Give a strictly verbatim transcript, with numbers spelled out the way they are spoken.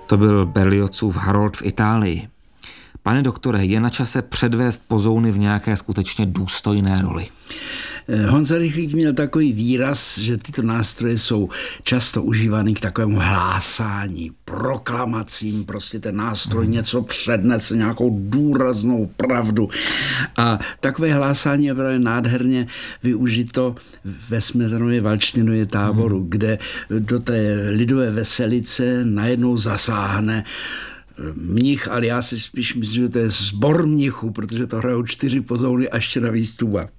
To byl Berliozův Harold v Itálii. Pane doktore, je na čase předvést pozouny v nějaké skutečně důstojné roli? Honza Rychlík měl takový výraz, že tyto nástroje jsou často užívány k takovému hlásání, proklamacím, prostě ten nástroj hmm. něco přednese, nějakou důraznou pravdu. A takové hlásání je právě nádherně využito ve Smetanově Valdštejnově táboru, hmm. kde do té lidové veselice najednou zasáhne mnich, ale já si spíš myslím, že to je sbor mnichů, protože to hrajou čtyři pozouny a ještě navíc tuba.